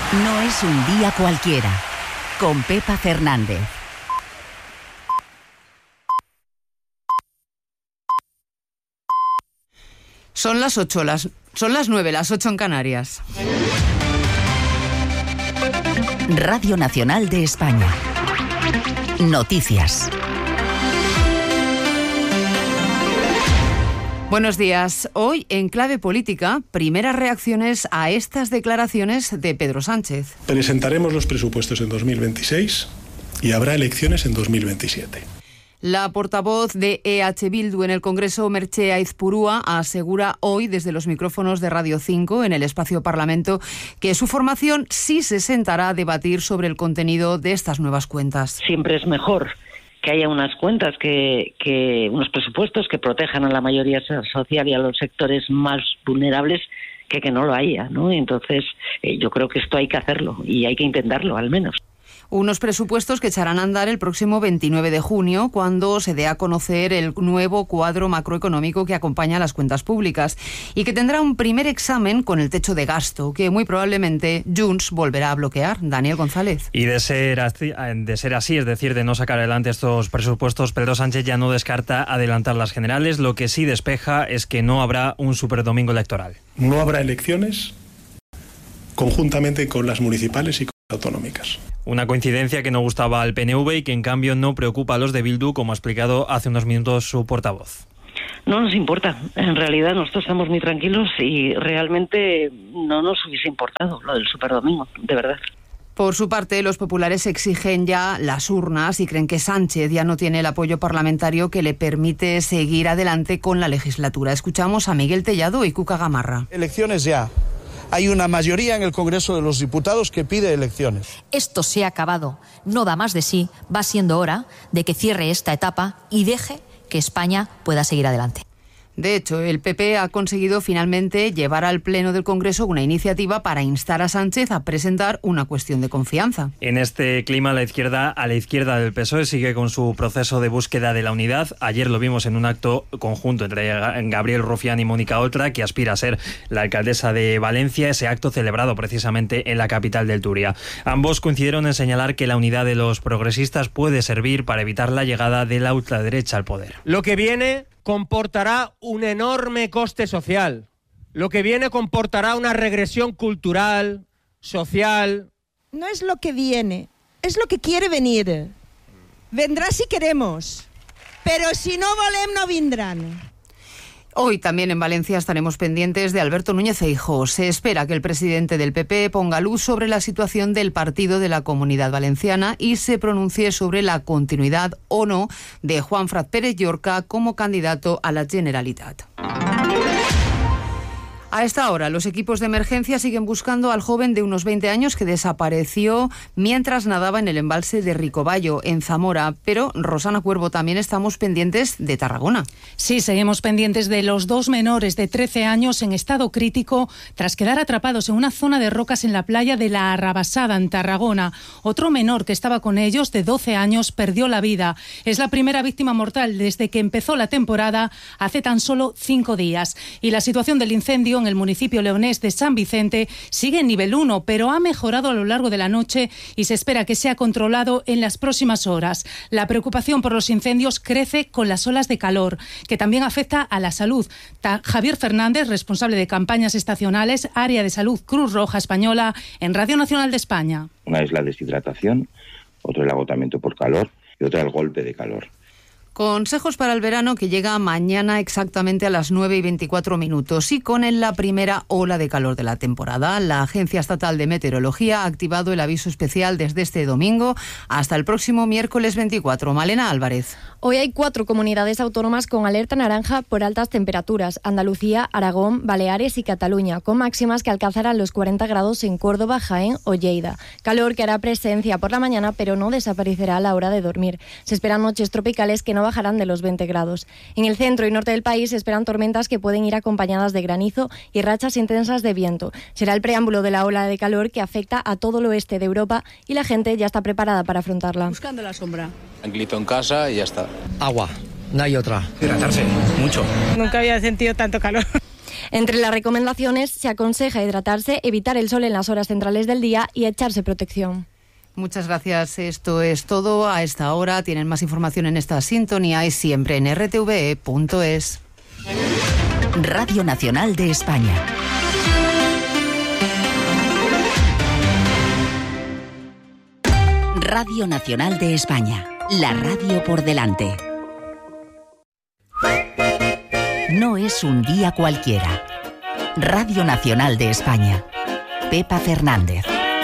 No es un día cualquiera. Con Pepa Fernández. Son las 9, las 8 en Canarias. Radio Nacional de España. Noticias. Buenos días. Hoy, en clave política, primeras reacciones a estas declaraciones de Pedro Sánchez. Presentaremos los presupuestos en 2026 y habrá elecciones en 2027. La portavoz de EH Bildu en el Congreso, Merche Aizpurúa, asegura hoy desde los micrófonos de Radio 5 en el Espacio Parlamento que su formación sí se sentará a debatir sobre el contenido de estas nuevas cuentas. Siempre es mejor que haya unas cuentas, que unos presupuestos que protejan a la mayoría social y a los sectores más vulnerables que no lo haya, ¿no? Entonces, yo creo que esto hay que hacerlo y hay que intentarlo, al menos. Unos presupuestos que echarán a andar el próximo 29 de junio, cuando se dé a conocer el nuevo cuadro macroeconómico que acompaña a las cuentas públicas y que tendrá un primer examen con el techo de gasto, que muy probablemente Junts volverá a bloquear. Daniel González. Y de ser así, es decir, de no sacar adelante estos presupuestos, Pedro Sánchez ya no descarta adelantar las generales. Lo que sí despeja es que no habrá un superdomingo electoral. No habrá elecciones conjuntamente con las municipales y con las autonómicas. Una coincidencia que no gustaba al PNV y que en cambio no preocupa a los de Bildu, como ha explicado hace unos minutos su portavoz. No nos importa. En realidad nosotros estamos muy tranquilos y realmente no nos hubiese importado lo del superdomingo, de verdad. Por su parte, los populares exigen ya las urnas y creen que Sánchez ya no tiene el apoyo parlamentario que le permite seguir adelante con la legislatura. Escuchamos a Miguel Tellado y Cuca Gamarra. Elecciones ya. Hay una mayoría en el Congreso de los Diputados que pide elecciones. Esto se ha acabado, no da más de sí, va siendo hora de que cierre esta etapa y deje que España pueda seguir adelante. De hecho, el PP ha conseguido finalmente llevar al Pleno del Congreso una iniciativa para instar a Sánchez a presentar una cuestión de confianza. En este clima, a la izquierda del PSOE sigue con su proceso de búsqueda de la unidad. Ayer lo vimos en un acto conjunto entre Gabriel Rufián y Mónica Oltra, que aspira a ser la alcaldesa de Valencia, ese acto celebrado precisamente en la capital del Turia. Ambos coincidieron en señalar que la unidad de los progresistas puede servir para evitar la llegada de la ultraderecha al poder. Lo que viene comportará un enorme coste social. Lo que viene comportará una regresión cultural, social. No es lo que viene, es lo que quiere venir. Vendrá si queremos, pero si no volem no vindran. Hoy también en Valencia estaremos pendientes de Alberto Núñez Feijóo. Se espera que el presidente del PP ponga luz sobre la situación del partido de la Comunidad Valenciana y se pronuncie sobre la continuidad o no de Juanfran Pérez Llorca como candidato a la Generalitat. A esta hora, los equipos de emergencia siguen buscando al joven de unos 20 años que desapareció mientras nadaba en el embalse de Ricobayo, en Zamora. Pero, Rosana Cuervo, también estamos pendientes de Tarragona. Sí, seguimos pendientes de los dos menores de 13 años en estado crítico tras quedar atrapados en una zona de rocas en la playa de la Arrabasada, en Tarragona. Otro menor que estaba con ellos, de 12 años, perdió la vida. Es la primera víctima mortal desde que empezó la temporada hace tan solo 5 días. Y la situación del incendio en el municipio leonés de San Vicente sigue en nivel 1, pero ha mejorado a lo largo de la noche y se espera que sea controlado en las próximas horas. La preocupación por los incendios crece con las olas de calor, que también afecta a la salud. Javier Fernández, responsable de campañas estacionales, área de salud Cruz Roja Española, en Radio Nacional de España. Una es la deshidratación, otro el agotamiento por calor y otra el golpe de calor. Consejos para el verano que llega mañana exactamente a las 9:24 y con la primera ola de calor de la temporada. La Agencia Estatal de Meteorología ha activado el aviso especial desde este domingo hasta el próximo miércoles 24. Malena Álvarez. Hoy hay 4 comunidades autónomas con alerta naranja por altas temperaturas: Andalucía, Aragón, Baleares y Cataluña, con máximas que alcanzarán los 40 grados en Córdoba, Jaén o Lleida. Calor que hará presencia por la mañana, pero no desaparecerá a la hora de dormir. Se esperan noches tropicales que no bajarán de los 20 grados. En el centro y norte del país se esperan tormentas que pueden ir acompañadas de granizo y rachas intensas de viento. Será el preámbulo de la ola de calor que afecta a todo el oeste de Europa y la gente ya está preparada para afrontarla. Buscando la sombra. Tranquilito en casa y ya está. Agua, no hay otra. Hidratarse, mucho. Nunca había sentido tanto calor. Entre las recomendaciones se aconseja hidratarse, evitar el sol en las horas centrales del día y echarse protección. Muchas gracias. Esto es todo a esta hora. Tienen más información en esta sintonía y siempre en rtve.es. Radio Nacional de España. Radio Nacional de España. La radio por delante. No es un día cualquiera. Radio Nacional de España. Pepa Fernández.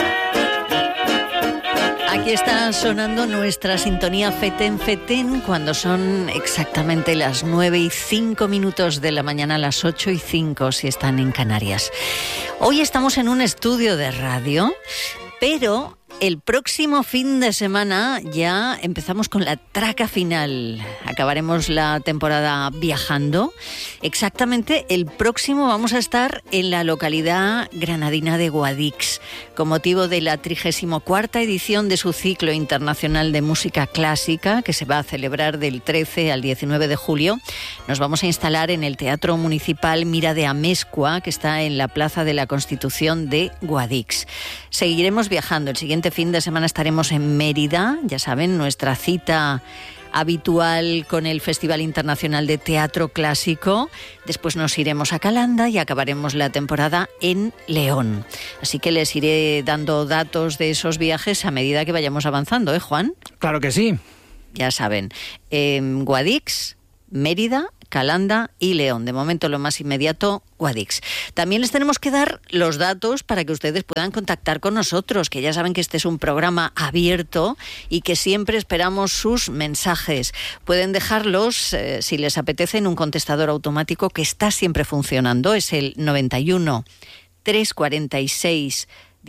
Aquí está sonando nuestra sintonía Feten Feten cuando son exactamente las 9:05 de la mañana, las 8:05 si están en Canarias. Hoy estamos en un estudio de radio, pero el próximo fin de semana ya empezamos con la traca final. Acabaremos la temporada viajando. Exactamente el próximo vamos a estar en la localidad granadina de Guadix, con motivo de la 34ª edición de su ciclo internacional de música clásica, que se va a celebrar del 13 al 19 de julio. Nos vamos a instalar en el Teatro Municipal Mira de Amezcua, que está en la Plaza de la Constitución de Guadix. Seguiremos viajando. El siguiente fin de semana estaremos en Mérida, ya saben, nuestra cita habitual con el Festival Internacional de Teatro Clásico. Después nos iremos a Calanda y acabaremos la temporada en León. Así que les iré dando datos de esos viajes a medida que vayamos avanzando, ¿eh, Juan? Claro que sí. Ya saben, Guadix, Mérida, Calanda y León. De momento lo más inmediato, Guadix. También les tenemos que dar los datos para que ustedes puedan contactar con nosotros, que ya saben que este es un programa abierto y que siempre esperamos sus mensajes. Pueden dejarlos, si les apetece, en un contestador automático que está siempre funcionando. Es el 91 346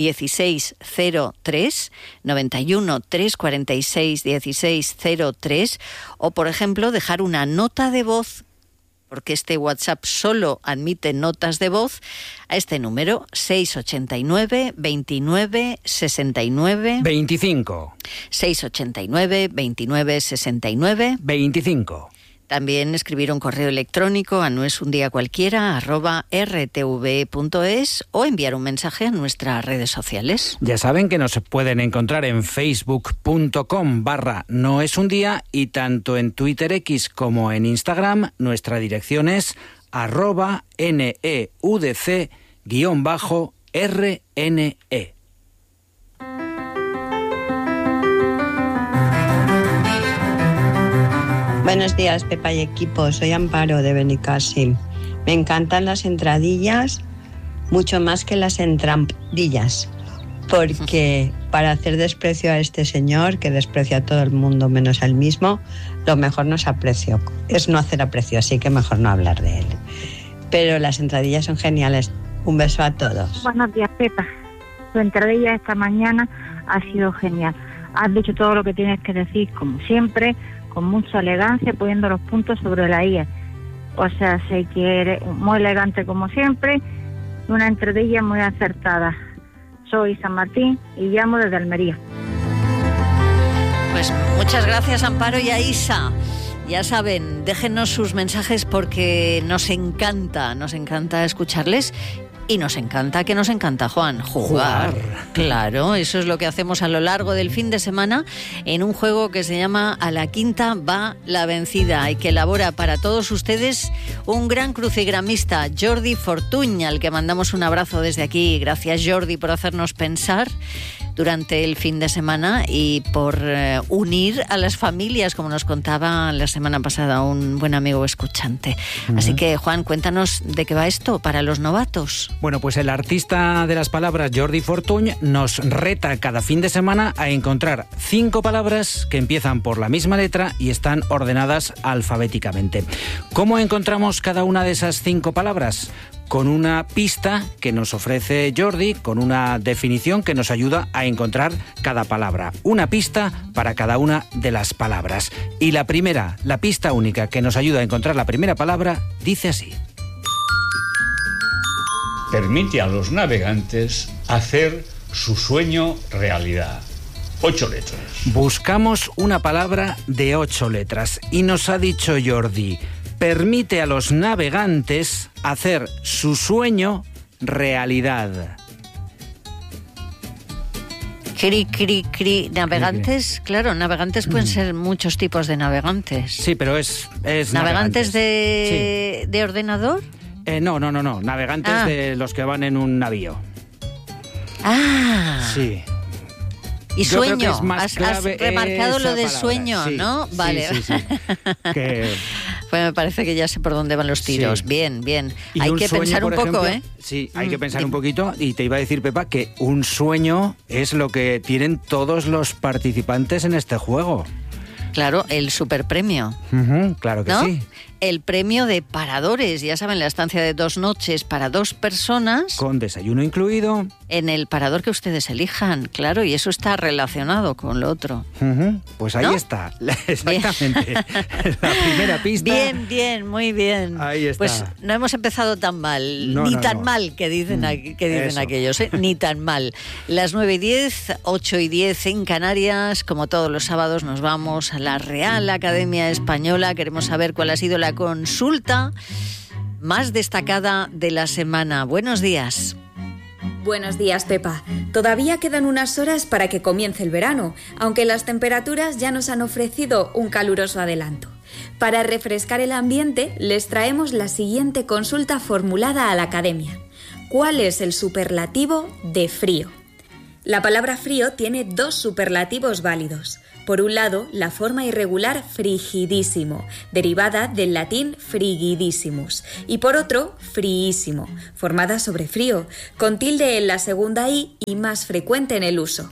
1603, 91 346 1603, o por ejemplo dejar una nota de voz, porque este WhatsApp solo admite notas de voz, a este número 689 29 69 25. 689 29 69 25. También escribir un correo electrónico a noesundia@rtv.es o enviar un mensaje a nuestras redes sociales. Ya saben que nos pueden encontrar en facebook.com/noesundía y tanto en Twitter X como en Instagram nuestra dirección es @neudc_RNE. Buenos días, Pepa y equipo. Soy Amparo de Benicàssim. Me encantan las entradillas mucho más que las entrampillas, porque para hacer desprecio a este señor, que desprecia a todo el mundo menos a él mismo, lo mejor no es aprecio, es no hacer aprecio, así que mejor no hablar de él. Pero las entradillas son geniales. Un beso a todos. Buenos días, Pepa. Tu entradilla esta mañana ha sido genial. Has dicho todo lo que tienes que decir, como siempre, con mucha elegancia, poniendo los puntos sobre la I. O sea, sé que eres muy elegante como siempre, y una entradilla muy acertada. Soy San Martín y llamo desde Almería. Pues muchas gracias, Amparo y a Isa. Ya saben, déjenos sus mensajes porque nos encanta escucharles. Y nos encanta, ¿qué nos encanta, Juan? Jugar. Claro, eso es lo que hacemos a lo largo del fin de semana en un juego que se llama A la Quinta va la vencida y que elabora para todos ustedes un gran crucigramista, Jordi Fortuny, al que mandamos un abrazo desde aquí. Gracias, Jordi, por hacernos pensar durante el fin de semana y por unir a las familias, como nos contaba la semana pasada un buen amigo escuchante. Así que, Juan, cuéntanos de qué va esto para los novatos. Bueno, pues el artista de las palabras, Jordi Fortuny, nos reta cada fin de semana a encontrar 5 palabras que empiezan por la misma letra y están ordenadas alfabéticamente. ¿Cómo encontramos cada una de esas 5 palabras? Con una pista que nos ofrece Jordi, con una definición que nos ayuda a encontrar cada palabra. Una pista para cada una de las palabras. Y la primera, la pista única que nos ayuda a encontrar la primera palabra, dice así. Permite a los navegantes hacer su sueño realidad. 8 letras. Buscamos una palabra de 8 letras y nos ha dicho Jordi, permite a los navegantes hacer su sueño realidad. Cri. Navegantes, claro, navegantes pueden ser muchos tipos de navegantes. Sí, pero es ¿Navegantes de ordenador? No. Navegantes de los que van en un navío. Sí. Y Yo sueño, creo que es más clave has remarcado lo de palabra. sueño, Sí, ¿no? sí, Vale. sí. Pues me parece que ya sé por dónde van los tiros. Sí. Bien. Y Hay que sueño, pensar un por poco, ejemplo, Sí, hay que pensar un poquito. Y te iba a decir, Pepa, que un sueño es lo que tienen todos los participantes en este juego. Claro, el superpremio. Claro que ¿no? sí. El premio de paradores, ya saben, la estancia de 2 noches para 2 personas. Con desayuno incluido. En el parador que ustedes elijan, claro, y eso está relacionado con lo otro. Pues ahí ¿no? está, exactamente. La primera pista. Bien, muy bien. Ahí está. Pues no hemos empezado tan mal, No, ni no, tan no. mal, que dicen Eso. aquellos, ni tan mal. Las 9:10, 8:10 en Canarias, como todos los sábados nos vamos a la Real Academia Española. Queremos saber cuál ha sido la consulta más destacada de la semana. Buenos días. Buenos días, Pepa. Todavía quedan unas horas para que comience el verano, aunque las temperaturas ya nos han ofrecido un caluroso adelanto. Para refrescar el ambiente, les traemos la siguiente consulta formulada a la Academia. ¿Cuál es el superlativo de frío? La palabra frío tiene 2 superlativos válidos. Por un lado, la forma irregular frigidísimo, derivada del latín frigidissimus, y por otro, friísimo, formada sobre frío, con tilde en la segunda i y más frecuente en el uso.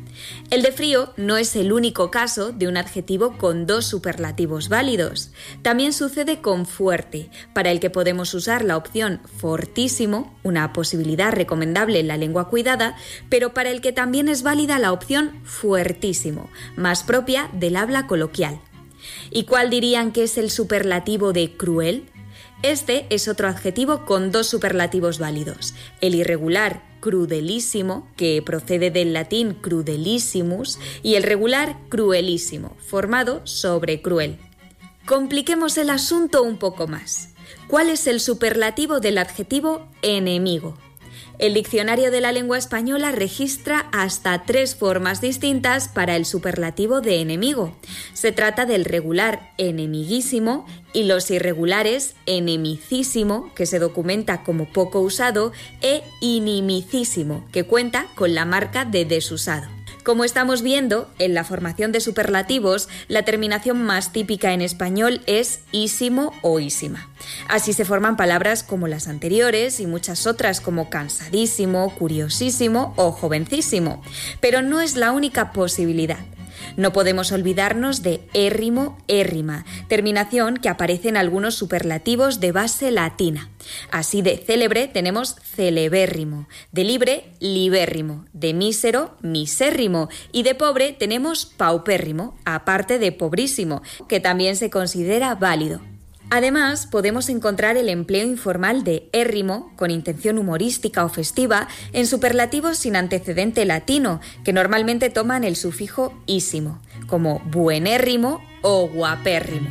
El de frío no es el único caso de un adjetivo con 2 superlativos válidos. También sucede con fuerte, para el que podemos usar la opción fortísimo, una posibilidad recomendable en la lengua cuidada, pero para el que también es válida la opción fuertísimo, más propia del habla coloquial. ¿Y cuál dirían que es el superlativo de cruel? Este es otro adjetivo con 2 superlativos válidos. El irregular crudelísimo, que procede del latín crudelissimus, y el regular cruelísimo, formado sobre cruel. Compliquemos el asunto un poco más. ¿Cuál es el superlativo del adjetivo enemigo? El diccionario de la lengua española registra hasta 3 formas distintas para el superlativo de enemigo. Se trata del regular enemiguísimo y los irregulares enemicísimo, que se documenta como poco usado, e inimicísimo, que cuenta con la marca de desusado. Como estamos viendo, en la formación de superlativos, la terminación más típica en español es ísimo o ísima. Así se forman palabras como las anteriores y muchas otras como cansadísimo, curiosísimo o jovencísimo. Pero no es la única posibilidad. No podemos olvidarnos de érrimo, érrima, terminación que aparece en algunos superlativos de base latina. Así de célebre tenemos celebérrimo, de libre, libérrimo, de mísero, misérrimo y de pobre tenemos paupérrimo, aparte de pobrísimo, que también se considera válido. Además, podemos encontrar el empleo informal de érrimo, con intención humorística o festiva, en superlativos sin antecedente latino, que normalmente toman el sufijo ísimo, como buenérrimo o guapérrimo.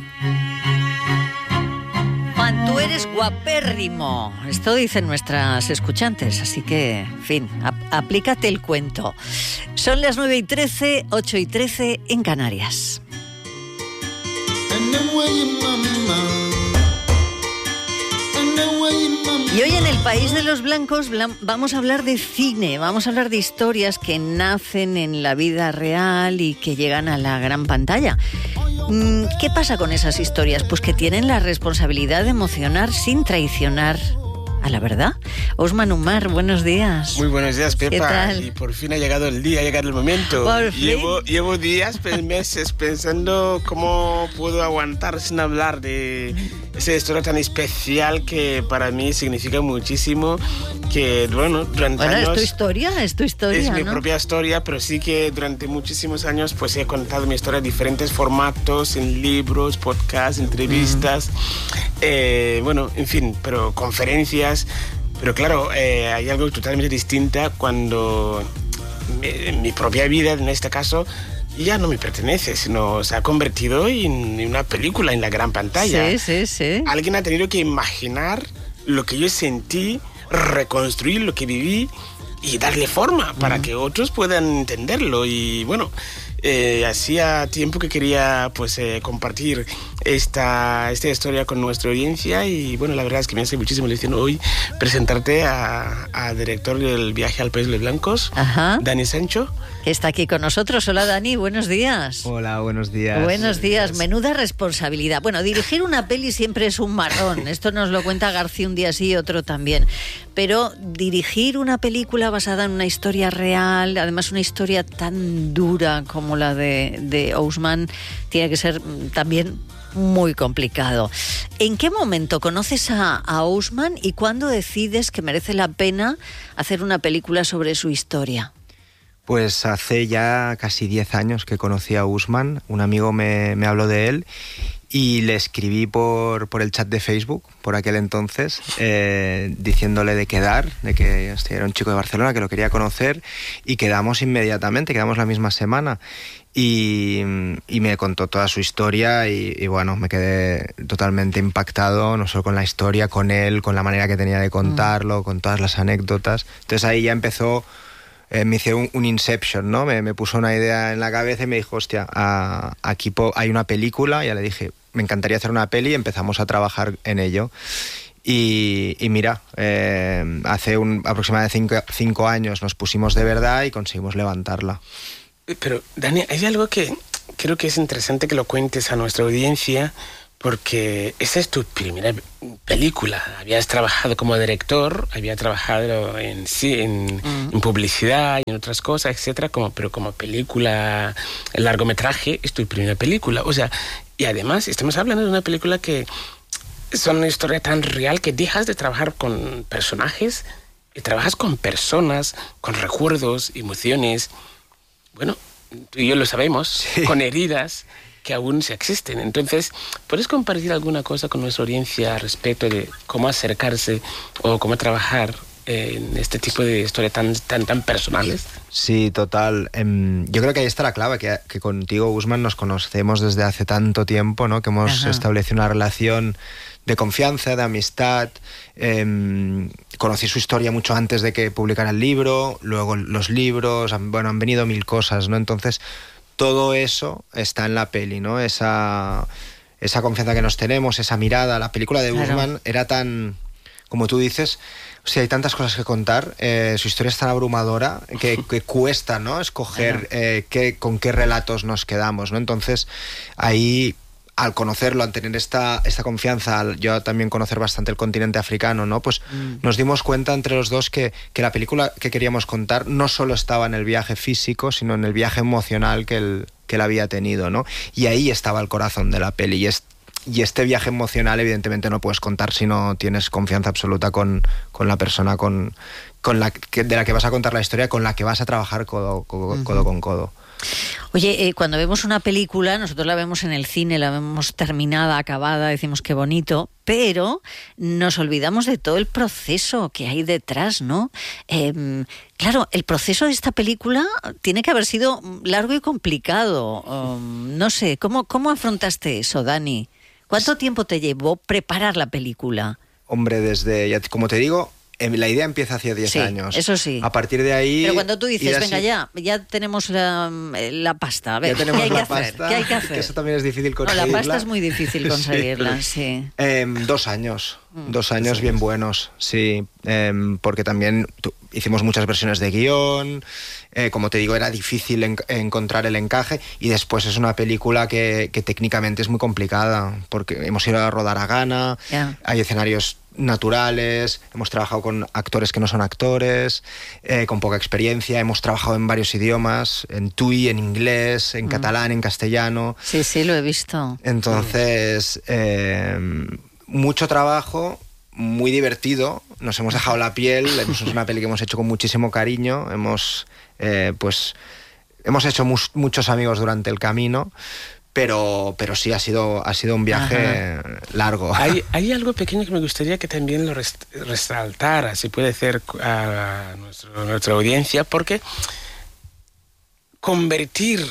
Juan, tú eres guapérrimo. Esto dicen nuestras escuchantes, así que, en fin, aplícate el cuento. Son las 9:13, 8:13 en Canarias. Y hoy en el País de los Blancos vamos a hablar de cine, vamos a hablar de historias que nacen en la vida real y que llegan a la gran pantalla. ¿Qué pasa con esas historias? Pues que tienen la responsabilidad de emocionar sin traicionar a la verdad. Osman Umar, buenos días. Muy buenos días, Pepa. ¿Qué tal? Y por fin ha llegado el día, ha llegado el momento. Por fin. Llevo días, meses pensando cómo puedo aguantar sin hablar de esa historia tan especial que para mí significa muchísimo. Que, durante años... es tu historia, Es mi ¿no? propia historia, pero sí que durante muchísimos años pues he contado mi historia en diferentes formatos, en libros, podcasts, entrevistas, en fin, pero conferencias. Pero claro, hay algo totalmente distinto cuando mi propia vida, en este caso, ya no me pertenece, sino se ha convertido en una película en la gran pantalla. Sí. Alguien ha tenido que imaginar lo que yo sentí, reconstruir lo que viví y darle forma para que otros puedan entenderlo. Y bueno, hacía tiempo que quería pues compartir esta historia con nuestra audiencia, y bueno, la verdad es que me hace muchísima ilusión hoy presentarte al director del Viaje al País de los Blancos, Dani Sancho. Está aquí con nosotros. Hola, Dani, buenos días. Hola, buenos días. Buenos días. Menuda responsabilidad. Bueno, dirigir una peli siempre es un marrón. Esto nos lo cuenta García un día sí y otro también. Pero dirigir una película basada en una historia real, además una historia tan dura como la de Ousmane, tiene que ser también muy complicado. ¿En qué momento conoces a Ousmane y cuándo decides que merece la pena hacer una película sobre su historia? Pues hace ya casi 10 años que conocí a Ousmane. Un amigo me habló de él y le escribí por el chat de Facebook, por aquel entonces, diciéndole de quedar, de que era un chico de Barcelona que lo quería conocer, y quedamos inmediatamente, quedamos la misma semana. Y me contó toda su historia y bueno, me quedé totalmente impactado, no solo con la historia, con él, con la manera que tenía de contarlo, con todas las anécdotas. Entonces ahí ya empezó, me hice un Inception, ¿no? Me puso una idea en la cabeza y me dijo, hostia, aquí hay una película. Y ya le dije, me encantaría hacer una peli, y empezamos a trabajar en ello. Y mira, hace aproximadamente 5 años nos pusimos de verdad y conseguimos levantarla. Pero, Dani, hay algo que creo que es interesante que lo cuentes a nuestra audiencia, porque esa es tu primera película. Habías trabajado como director, había trabajado en publicidad y en otras cosas, etcétera, pero como película, el largometraje es tu primera película. O sea, y además estamos hablando de una película que es una historia tan real que dejas de trabajar con personajes y trabajas con personas, con recuerdos, emociones. Bueno, tú y yo lo sabemos, con heridas que aún se existen. Entonces, ¿puedes compartir alguna cosa con nuestra audiencia respecto de cómo acercarse o cómo trabajar en este tipo de historias tan personales? Sí, total. Yo creo que ahí está la clave, que contigo, Ousmane, nos conocemos desde hace tanto tiempo, ¿no? Que hemos establecido una relación de confianza, de amistad. Conocí su historia mucho antes de que publicara el libro, luego los libros, han venido 1000 cosas, ¿no? Entonces, todo eso está en la peli, ¿no? Esa confianza que nos tenemos, esa mirada. La película de Ousmane era tan, como tú dices, o sea, hay tantas cosas que contar, su historia es tan abrumadora que cuesta, ¿no? Escoger con qué relatos nos quedamos, ¿no? Entonces, ahí, al conocerlo, al tener esta confianza, al yo también conocer bastante el continente africano, ¿no? Pues nos dimos cuenta entre los dos que la película que queríamos contar no solo estaba en el viaje físico, sino en el viaje emocional que él había tenido, ¿no? Y ahí estaba el corazón de la peli. Y este viaje emocional, evidentemente, no puedes contar si no tienes confianza absoluta con la persona de la que vas a contar la historia, con la que vas a trabajar codo con codo. Oye, cuando vemos una película, nosotros la vemos en el cine, la vemos terminada, acabada, decimos qué bonito, pero nos olvidamos de todo el proceso que hay detrás, ¿no? Claro, el proceso de esta película tiene que haber sido largo y complicado. No sé, ¿cómo afrontaste eso, Dani? ¿Cuánto tiempo te llevó preparar la película? Hombre, como te digo, la idea empieza hace 10 años. Eso sí. A partir de ahí... Pero cuando tú dices, venga, ya tenemos la pasta, a ver, ya tenemos ¿qué hay la que hacer? pasta, ¿Qué hay que hacer? Que eso también es difícil conseguirla. No, la pasta es muy difícil conseguirla, sí. 2 años. 2 años bien buenos, sí. Porque también hicimos muchas versiones de guión. Como te digo, era difícil encontrar el encaje. Y después es una película que técnicamente es muy complicada, porque hemos ido a rodar a Ghana, hay escenarios naturales, hemos trabajado con actores que no son actores, con poca experiencia, hemos trabajado en varios idiomas, en tui, en inglés, en catalán, en castellano. Sí, lo he visto. Entonces, mucho trabajo, muy divertido, nos hemos dejado la piel, es una peli que hemos hecho con muchísimo cariño, hemos hecho muchos amigos durante el camino. Pero sí, ha sido un viaje largo. Hay algo pequeño que me gustaría que también lo resaltara, si puede ser, a nuestra audiencia, porque convertir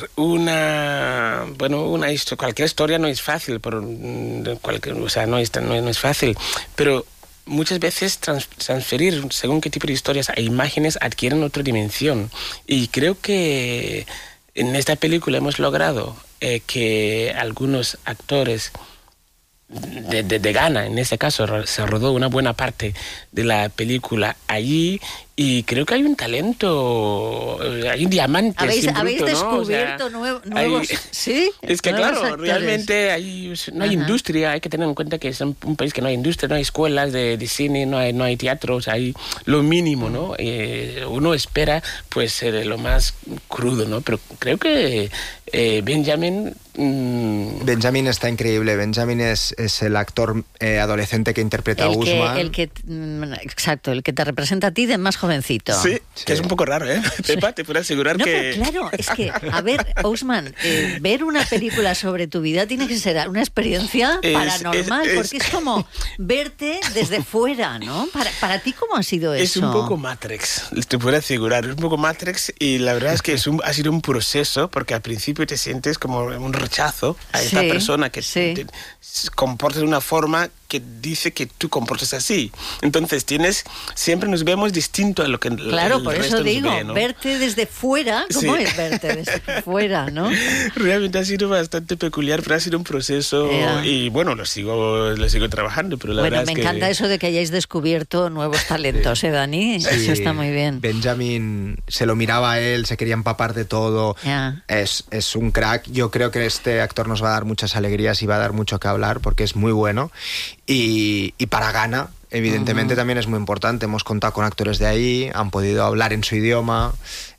cualquier historia no es fácil, no es fácil, pero muchas veces transferir según qué tipo de historias a imágenes adquieren otra dimensión. Y creo que en esta película hemos logrado que algunos actores de Ghana, en este caso, se rodó una buena parte de la película allí, y creo que hay un talento, hay un diamante. ¿Habéis descubierto nuevos? ¿Sí? Es que claro, actores. Realmente no hay industria, hay que tener en cuenta que es un país que no hay industria, no hay escuelas de cine, no hay teatros, hay lo mínimo, ¿no? Uno espera pues lo más crudo, ¿no? Pero creo que Benjamin está increíble. Benjamin es el actor adolescente que interpreta a Usman. El que te representa a ti de más jovencito. Sí, que es un poco raro, ¿eh? Pepa, te puedo asegurar que... Pero claro, es que, a ver, Usman, ver una película sobre tu vida tiene que ser una experiencia paranormal, porque es como verte desde fuera, ¿no? Para ti, ¿cómo ha sido eso? Es un poco Matrix, te puedo asegurar, es un poco Matrix, y la verdad es que ha sido un proceso, porque al principio te sientes como un rechazo a esta persona que te comporta de una forma que dice que tú comportas así. Entonces siempre nos vemos distinto a lo que claro, el por resto eso digo, ve, ¿no? Verte desde fuera, ¿cómo es verte desde fuera, no? Realmente ha sido bastante peculiar, pero ha sido un proceso y bueno, lo sigo trabajando, pero la verdad es que... me encanta eso de que hayáis descubierto nuevos talentos, Dani? Sí. Eso está muy bien. Benjamin se lo miraba a él, se quería empapar de todo. Es un crack. Yo creo que este actor nos va a dar muchas alegrías y va a dar mucho que hablar porque es muy bueno. Y para Ghana, evidentemente, también es muy importante. Hemos contado con actores de ahí, han podido hablar en su idioma.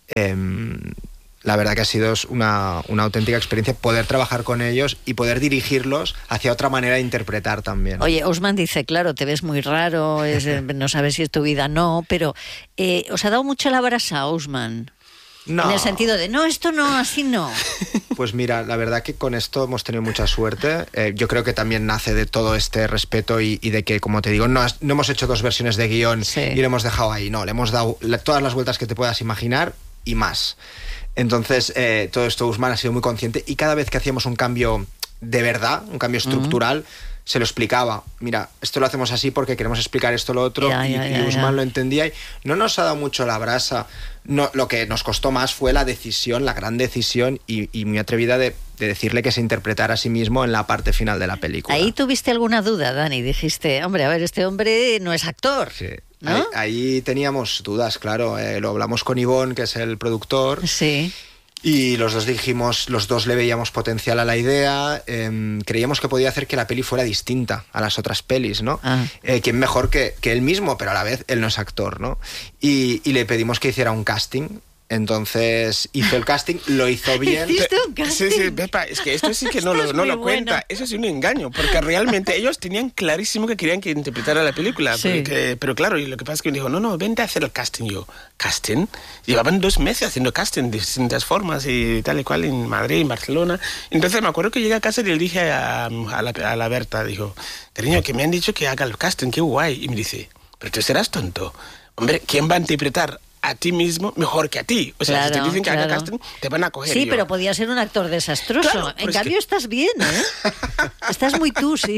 La verdad que ha sido una auténtica experiencia poder trabajar con ellos y poder dirigirlos hacia otra manera de interpretar también. Oye, Usman dice, claro, te ves muy raro, no sabes si es tu vida, no, pero ¿os ha dado mucho la brasa, Usman? No. En el sentido de, no, esto no, así no. Pues mira, la verdad que con esto hemos tenido mucha suerte. Yo creo que también nace de todo este respeto y de que, como te digo, no hemos hecho 2 versiones de guión y lo hemos dejado ahí. No, le hemos dado todas las vueltas que te puedas imaginar y más. Entonces, todo esto Usman ha sido muy consciente y cada vez que hacíamos un cambio de verdad, un cambio estructural, se lo explicaba. Mira, esto lo hacemos así porque queremos explicar esto, lo otro, y Usman lo entendía y no nos ha dado mucho la brasa. No, lo que nos costó más fue la decisión, la gran decisión y muy atrevida de decirle que se interpretara a sí mismo en la parte final de la película. Ahí tuviste alguna duda, Dani, dijiste, hombre, a ver, este hombre no es actor. Sí. ¿No? Ahí teníamos dudas, claro. Lo hablamos con Ivonne, que es el productor. Sí. Y los dos le veíamos potencial a la idea, creíamos que podía hacer que la peli fuera distinta a las otras pelis, ¿no? ¿Quién mejor que él mismo? Pero a la vez él no es actor, ¿no? Y le pedimos que hiciera un casting. Entonces hizo el casting, lo hizo bien. ¿Hiciste un casting? Sí, Pepa, es que esto sí que no lo cuenta. Eso es un engaño, porque realmente ellos tenían clarísimo que querían que interpretara la película. Sí. Pero claro, y lo que pasa es que me dijo, no, vente a hacer el casting. Yo, ¿casting? Llevaban 2 meses haciendo casting de distintas formas y tal y cual en Madrid, en Barcelona. Entonces me acuerdo que llegué a casa y le dije a la Berta, dijo, cariño, que me han dicho que haga el casting, qué guay. Y me dice, pero tú serás tonto. Hombre, ¿quién va a interpretar a ti mismo mejor que a ti? O sea, claro, si te dicen que haga casting, te van a coger. Sí, pero podía ser un actor desastroso. Claro, en cambio, estás bien, ¿eh? Estás muy tú, sí.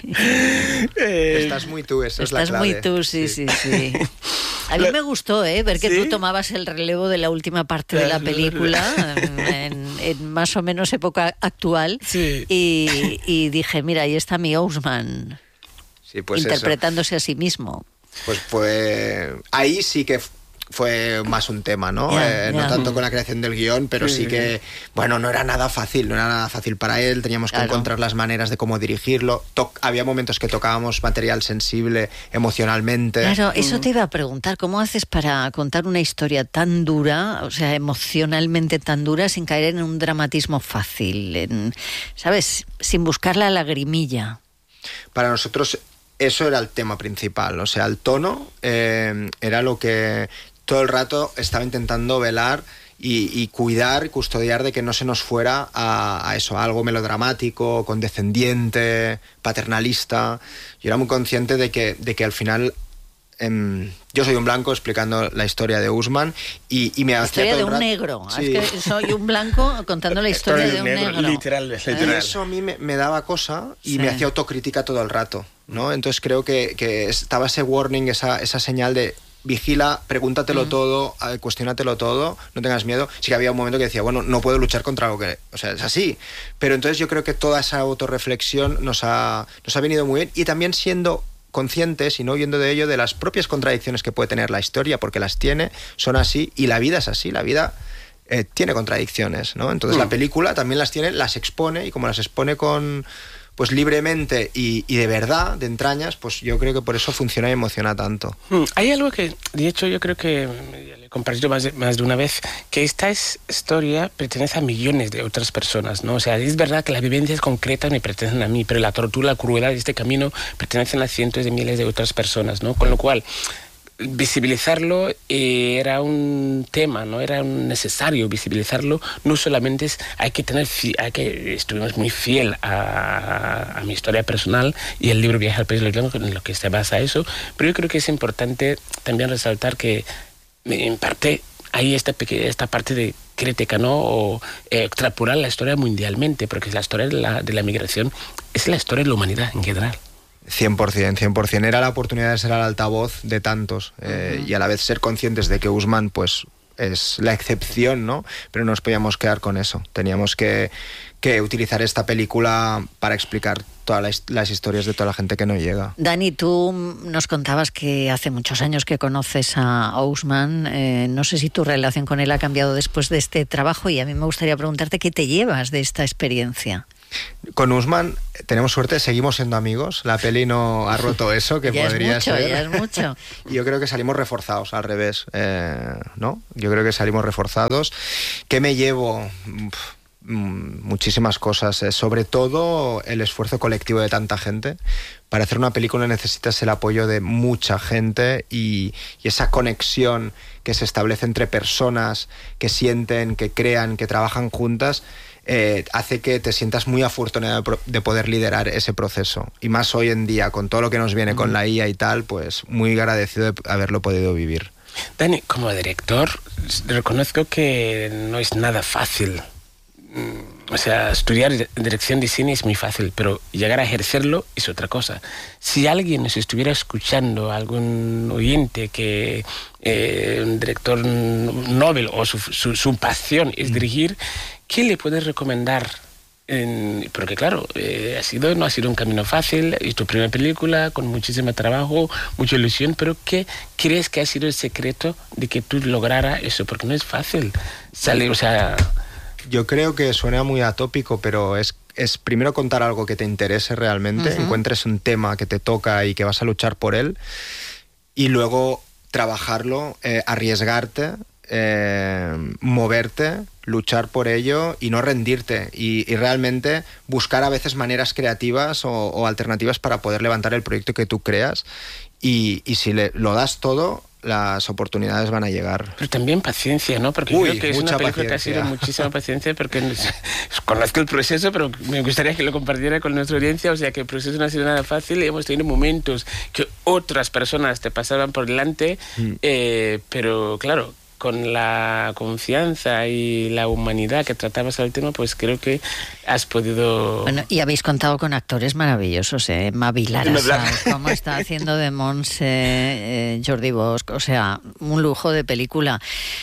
Estás muy tú, eso es la clave. Estás muy tú, sí. A mí me gustó, ver que tú tomabas el relevo de la última parte de la película, en más o menos época actual, y dije, mira, ahí está mi Usman, pues interpretándose a sí mismo. Pues ahí sí que fue más un tema, ¿no? No tanto con la creación del guión, pero sí que, bueno, no era nada fácil para él, teníamos que encontrar las maneras de cómo dirigirlo. Había momentos que tocábamos material sensible emocionalmente. Claro, eso te iba a preguntar, ¿cómo haces para contar una historia tan dura, o sea, emocionalmente tan dura, sin caer en un dramatismo fácil, ¿sabes? Sin buscar la lagrimilla. Para nosotros eso era el tema principal, o sea, el tono era lo que todo el rato estaba intentando velar y cuidar y custodiar de que no se nos fuera a eso, a algo melodramático, condescendiente, paternalista. Yo era muy consciente de que al final yo soy un blanco explicando la historia de Usman y me hacía historia todo de el un rato... negro. Sí. Es que soy un blanco contando la historia de un negro. Literal. Y eso a mí me daba cosa y me hacía autocrítica todo el rato, ¿no? Entonces creo que estaba ese warning, esa señal de vigila, pregúntatelo todo, cuestiónatelo todo, no tengas miedo. Sí que había un momento que decía, bueno, no puedo luchar contra algo que... O sea, es así. Pero entonces yo creo que toda esa autorreflexión nos ha venido muy bien, y también siendo conscientes y no huyendo de ello, de las propias contradicciones que puede tener la historia, porque las tiene, son así, y la vida es así, la vida tiene contradicciones, ¿no? Entonces la película también las tiene, las expone, y como las expone pues libremente y de verdad, de entrañas, pues yo creo que por eso funciona y emociona tanto. Hay algo que, de hecho, yo creo que le he compartido más de una vez, que esta historia pertenece a millones de otras personas, ¿no? O sea, es verdad que las vivencias concretas me pertenecen a mí, pero la tortura, la crueldad de este camino pertenecen a cientos de miles de otras personas, ¿no? Con lo cual, visibilizarlo era un tema, no era necesario visibilizarlo. No solamente estuvimos muy fiel a mi historia personal, y el libro Viaje al País de los Blancos, en lo que se basa eso, pero yo creo que es importante también resaltar que en parte hay esta parte de crítica, ¿no? O extrapolar la historia mundialmente, porque la historia de la migración es la historia de la humanidad en general. 100%. Era la oportunidad de ser el altavoz de tantos, y a la vez ser conscientes de que Usman pues es la excepción, ¿no? Pero no nos podíamos quedar con eso. Teníamos que utilizar esta película para explicar todas las historias de toda la gente que no llega. Dani, tú nos contabas que hace muchos años que conoces a Usman. No sé si tu relación con él ha cambiado después de este trabajo, y a mí me gustaría preguntarte qué te llevas de esta experiencia. Con Usman tenemos suerte, seguimos siendo amigos. La peli no ha roto eso, que ya podría ser. Ya es mucho. Yo creo que salimos reforzados, al revés, ¿no? Yo creo que salimos reforzados. ¿Qué me llevo? Muchísimas cosas, sobre todo el esfuerzo colectivo de tanta gente. Para hacer una película necesitas el apoyo de mucha gente, y esa conexión que se establece entre personas que sienten, que crean, que trabajan juntas, hace que te sientas muy afortunado de poder liderar ese proceso. Y más hoy en día, con todo lo que nos viene con la IA y tal, pues muy agradecido de haberlo podido vivir. Dani, como director, reconozco que no es nada fácil. O sea, estudiar dirección de cine es muy fácil, pero llegar a ejercerlo es otra cosa. Si alguien nos estuviera escuchando, algún oyente que un director Nobel o su pasión es dirigir, ¿qué le puedes recomendar? Porque claro, no ha sido un camino fácil, es tu primera película, con muchísimo trabajo, mucha ilusión, pero ¿qué crees que ha sido el secreto de que tú lograras eso? Porque no es fácil salir, o sea... Yo creo que suena muy atópico, pero es primero contar algo que te interese realmente, encuentres un tema que te toca y que vas a luchar por él, y luego trabajarlo, arriesgarte, moverte, luchar por ello y no rendirte, y realmente buscar a veces maneras creativas o alternativas para poder levantar el proyecto que tú creas, y si lo das todo, las oportunidades van a llegar. Pero también paciencia, ¿no? Porque creo que es una película que ha sido muchísima paciencia, porque conozco el proceso, pero me gustaría que lo compartiera con nuestra audiencia. O sea, que el proceso no ha sido nada fácil, y hemos tenido momentos que otras personas te pasaban por delante, pero claro, con la confianza y la humanidad que tratabas al tema, pues creo que has podido... Bueno, y habéis contado con actores maravillosos, Mavi Larasa, como está haciendo de Montse, Jordi Bosch, o sea, un lujo de película.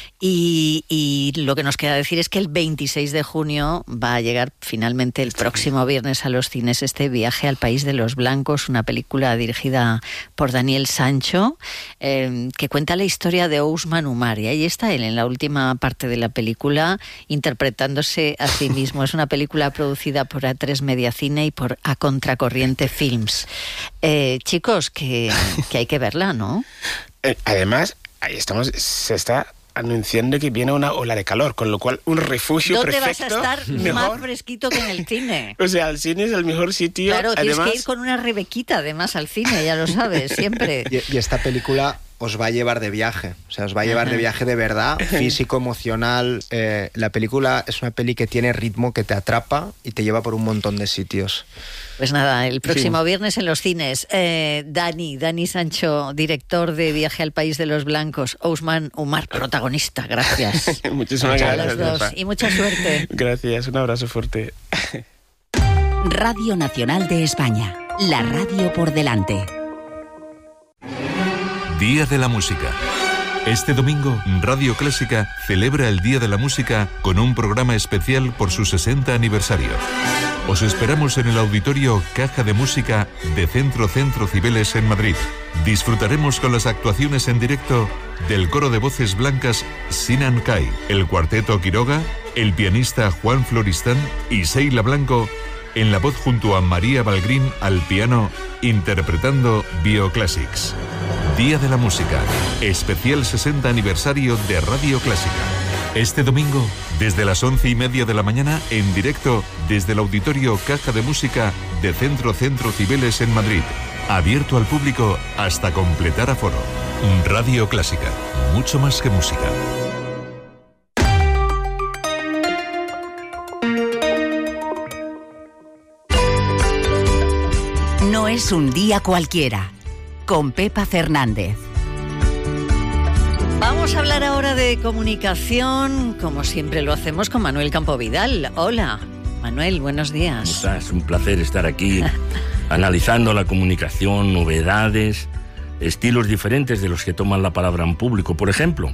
Y lo que nos queda decir es que el 26 de junio va a llegar finalmente el próximo viernes a los cines este Viaje al País de los Blancos, una película dirigida por Daniel Sancho, que cuenta la historia de Ousmane Oumar, y ahí está él en la última parte de la película interpretándose a sí mismo. Es una película producida por A3 Media Cine y por A Contracorriente Films. Chicos, que hay que verla, ¿no? Además, ahí se está anunciando que viene una ola de calor, con lo cual un refugio perfecto. ¿Dónde vas a estar mejor? Más fresquito que en el cine? O sea, el cine es el mejor sitio. Claro, además... tienes que ir con una rebequita además al cine, ya lo sabes, siempre. Y esta película os va a llevar de viaje. O sea, os va a llevar de viaje de verdad, físico, emocional. La película es una peli que tiene ritmo, que te atrapa y te lleva por un montón de sitios. Pues nada, el próximo viernes en los cines. Dani Sancho, director de Viaje al País de los Blancos. Ousmane Umar, protagonista. Gracias. Muchísimas gracias. A los dos. Y mucha suerte. Gracias, un abrazo fuerte. Radio Nacional de España. La radio por delante. Día de la Música. Este domingo, Radio Clásica celebra el Día de la Música con un programa especial por su 60 aniversario. Os esperamos en el auditorio Caja de Música de Centro Cibeles en Madrid. Disfrutaremos con las actuaciones en directo del coro de voces blancas Sinan Kai, el cuarteto Quiroga, el pianista Juan Floristán y Seila Blanco en la voz junto a María Balgrín al piano, interpretando Bioclassics. Día de la Música, especial 60 aniversario de Radio Clásica. Este domingo, desde las 11:30 de la mañana, en directo desde el auditorio Caja de Música de Centro Cibeles en Madrid. Abierto al público hasta completar aforo. Radio Clásica, mucho más que música. No es un día cualquiera. Con Pepa Fernández. Vamos a hablar ahora de comunicación, como siempre lo hacemos con Manuel Campovidal. Hola, Manuel, buenos días. ¿Cómo estás? Un placer estar aquí analizando la comunicación, novedades, estilos diferentes de los que toman la palabra en público. Por ejemplo,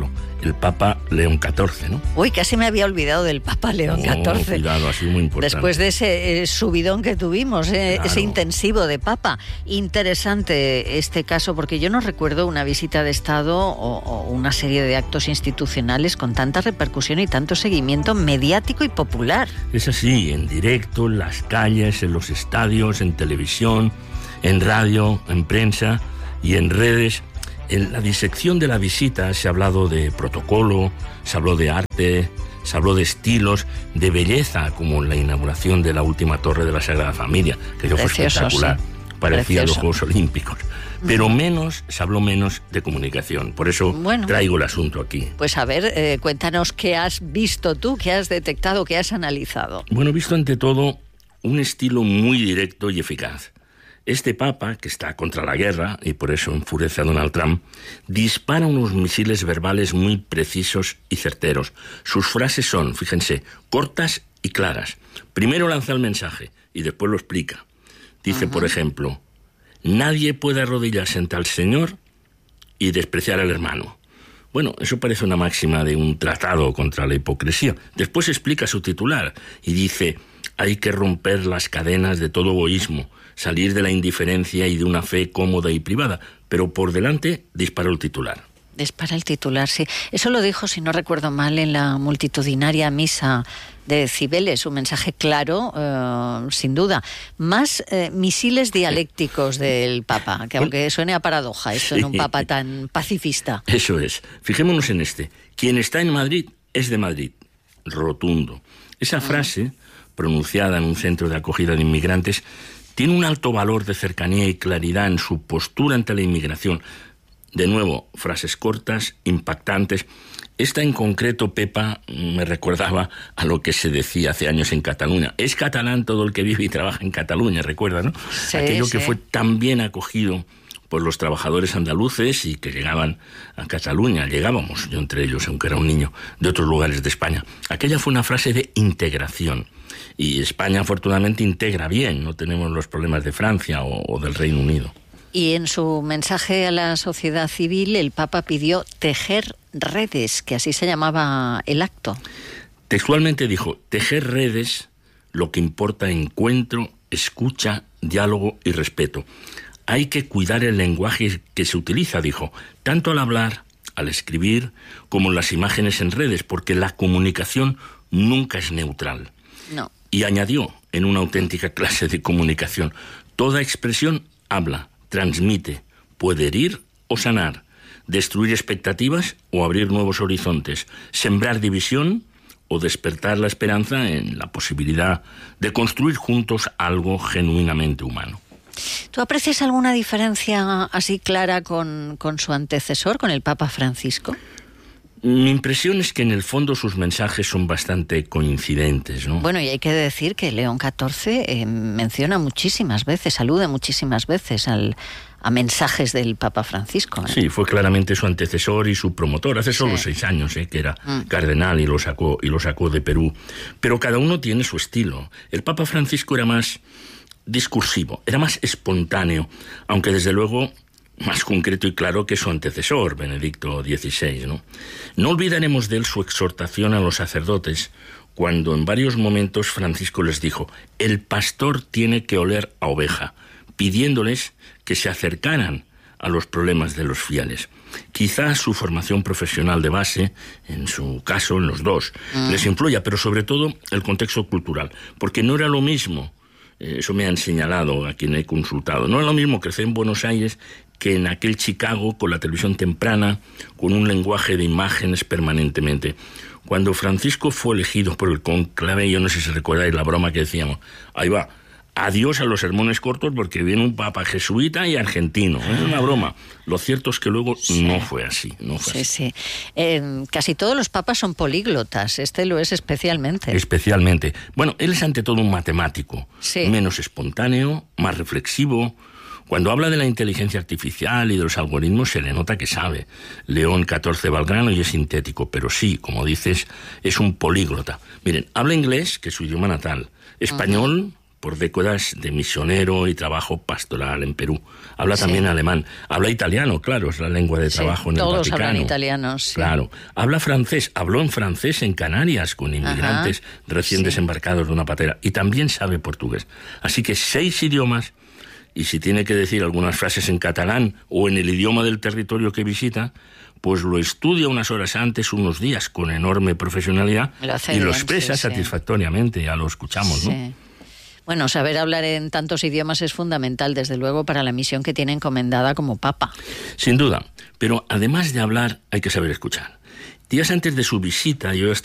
el Papa León XIV, ¿no? Uy, casi me había olvidado del Papa León XIV. Cuidado, ha sido muy importante. Después de ese subidón que tuvimos, claro, ese intensivo de Papa. Interesante este caso, porque yo no recuerdo una visita de Estado o una serie de actos institucionales con tanta repercusión y tanto seguimiento mediático y popular. Es así, en directo, en las calles, en los estadios, en televisión, en radio, en prensa y en redes. En la disección de la visita se ha hablado de protocolo, se habló de arte, se habló de estilos, de belleza, como en la inauguración de la última torre de la Sagrada Familia, que fue espectacular, sí. Parecía los Juegos Olímpicos. Pero se habló menos de comunicación. Por eso traigo el asunto aquí. Pues a ver, cuéntanos qué has visto tú, qué has detectado, qué has analizado. Bueno, he visto ante todo un estilo muy directo y eficaz. Este Papa, que está contra la guerra, y por eso enfurece a Donald Trump, dispara unos misiles verbales muy precisos y certeros. Sus frases son, fíjense, cortas y claras. Primero lanza el mensaje y después lo explica. Dice, por ejemplo, nadie puede arrodillarse ante el Señor y despreciar al hermano. Bueno, eso parece una máxima de un tratado contra la hipocresía. Después explica su titular y dice, hay que romper las cadenas de todo egoísmo, salir de la indiferencia y de una fe cómoda y privada. Pero por delante disparó el titular. Dispara el titular, sí. Eso lo dijo, si no recuerdo mal, en la multitudinaria misa de Cibeles. Un mensaje claro, sin duda. Más misiles dialécticos del Papa, que aunque suene a paradoja, esto en un Papa tan pacifista. Eso es. Fijémonos en este. Quien está en Madrid es de Madrid. Rotundo. Esa frase, pronunciada en un centro de acogida de inmigrantes, tiene un alto valor de cercanía y claridad en su postura ante la inmigración. De nuevo, frases cortas, impactantes. Esta en concreto, Pepa, me recordaba a lo que se decía hace años en Cataluña. Es catalán todo el que vive y trabaja en Cataluña, ¿recuerdas, no? Sí, aquello que fue tan bien acogido por los trabajadores andaluces y que llegaban a Cataluña. Llegábamos, yo entre ellos, aunque era un niño, de otros lugares de España. Aquella fue una frase de integración. Y España, afortunadamente, integra bien. No tenemos los problemas de Francia o del Reino Unido. Y en su mensaje a la sociedad civil, el Papa pidió tejer redes, que así se llamaba el acto. Textualmente dijo, tejer redes, lo que importa encuentro, escucha, diálogo y respeto. Hay que cuidar el lenguaje que se utiliza, dijo, tanto al hablar, al escribir, como en las imágenes en redes, porque la comunicación nunca es neutral. No. Y añadió, en una auténtica clase de comunicación, toda expresión habla, transmite, puede herir o sanar, destruir expectativas o abrir nuevos horizontes, sembrar división o despertar la esperanza en la posibilidad de construir juntos algo genuinamente humano. ¿Tú aprecias alguna diferencia así clara con su antecesor, con el Papa Francisco? Mi impresión es que en el fondo sus mensajes son bastante coincidentes, ¿no? Bueno, y hay que decir que León XIV menciona muchísimas veces, alude muchísimas veces a mensajes del Papa Francisco. Sí, fue claramente su antecesor y su promotor. Hace solo 6 años que era cardenal y lo sacó de Perú. Pero cada uno tiene su estilo. El Papa Francisco era más discursivo, era más espontáneo, aunque desde luego más concreto y claro que su antecesor, Benedicto XVI, ¿no? No olvidaremos de él su exhortación a los sacerdotes, cuando en varios momentos Francisco les dijo: el pastor tiene que oler a oveja, pidiéndoles que se acercaran a los problemas de los fieles. Quizás su formación profesional de base, en su caso, en los dos, les influya, pero sobre todo el contexto cultural, porque no era lo mismo, eso me han señalado a quien he consultado, no era lo mismo crecer en Buenos Aires que en aquel Chicago con la televisión temprana, con un lenguaje de imágenes permanentemente. Cuando Francisco fue elegido por el conclave, yo no sé si recordáis la broma que decíamos, ahí va, adiós a los sermones cortos porque viene un papa jesuita y argentino. Es una broma. Lo cierto es que luego no fue así. Sí. Casi todos los papas son políglotas. Este lo es especialmente. Especialmente. Bueno, él es ante todo un matemático. Menos espontáneo, más reflexivo. Cuando habla de la inteligencia artificial y de los algoritmos se le nota que sabe. León XIV va al grano y es sintético, pero sí, como dices, es un políglota. Miren, habla inglés, que es su idioma natal, español, por décadas de misionero y trabajo pastoral en Perú. Habla también alemán. Habla italiano, claro, es la lengua de trabajo en el Vaticano. Todos hablan italiano, sí. Claro. Habla francés, habló en francés en Canarias con inmigrantes recién desembarcados de una patera. Y también sabe portugués. Así que 6 idiomas. Y si tiene que decir algunas frases en catalán o en el idioma del territorio que visita, pues lo estudia unas horas antes, unos días, con enorme profesionalidad y lo expresa satisfactoriamente, ya lo escuchamos, ¿no? Bueno, saber hablar en tantos idiomas es fundamental, desde luego, para la misión que tiene encomendada como Papa. Sin duda, pero además de hablar hay que saber escuchar. Días antes de su visita yo estaba